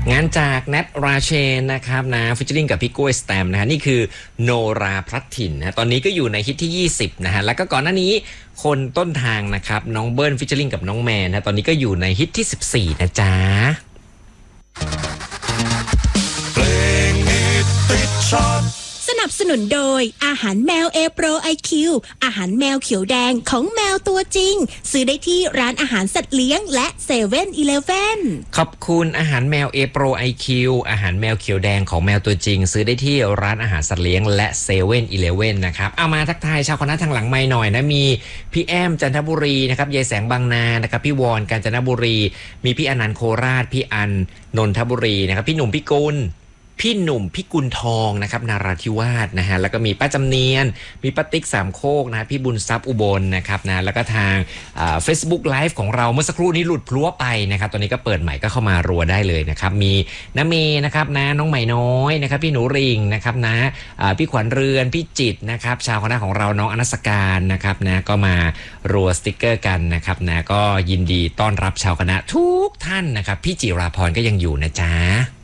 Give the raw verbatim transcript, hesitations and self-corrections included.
งานจากแนทราเชนนะครับนะฟิชเชอริงกับพี่กล้วยสแตมนะฮะนี่คือโนราพลัดถิ่นนะตอนนี้ก็อยู่ในฮิตที่ยี่สิบนะฮะแล้วก็ก่อนหน้านี้คนต้นทางนะครับน้องเบิ้ลฟิชเชอริงกับน้องแมนนะตอนนี้ก็อยู่ในฮิตที่สิบสี่นะจ๊ะเพลงฮิตติดชาร์ตสนับสนุนโดยอาหารแมวเอโปรไอคิวอาหารแมวเขียวแดงของแมวตัวจริงซื้อได้ที่ร้านอาหารสัตว์เลี้ยงและเซเว่นอีเลฟเว่นขอบคุณอาหารแมวเอโปรไอคิวอาหารแมวเขียวแดงของแมวตัวจริงซื้อได้ที่ร้านอาหารสัตว์เลี้ยงและเซเว่นอีเลฟเว่นนะครับเอามาทักทายชาวคณะทางหลังไม่หน่อยนะมีพี่แอมจันทบุรีนะครับยายแสงบางนานะครับพี่วอนกาญจนบุรีมีพี่อนันต์โคราชพี่อันนนทบุรีนะครับพี่หนุ่มพี่กุลพี่หนุ่มพี่กุลทองนะครับนาราธิวาสนะฮะแล้วก็มีป้าจำเนียนมีป้าติ๊กสามโคกนะพี่บุญทรัพย์อุบลนะครับนะแล้วก็ทางเฟซบุ๊กไลฟ์ของเราเมื่อสักครู่นี้หลุดพลัวไปนะครับตอนนี้ก็เปิดใหม่ก็เข้ามารัวได้เลยนะครับมีน้าเมย์นะครับนะน้องใหม่น้อยนะครับพี่หนูริงนะครับนะพี่ขวัญเรือนพี่จิตนะครับชาวคณะของเราน้องอนัสการนะครับนะก็มารัวสติกเกอร์กันนะครับนะก็ยินดีต้อนรับชาวคณะทุกท่านนะครับพี่จิราพรก็ยังอยู่นะจ๊ะ